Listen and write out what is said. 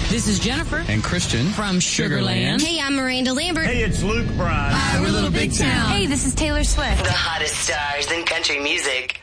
This is Jennifer and Christian from Sugarland. Hey, I'm Miranda Lambert. Hey, it's Luke Bryan. Hi, we're Little Big Town. Hey, this is Taylor Swift. The hottest stars in country music.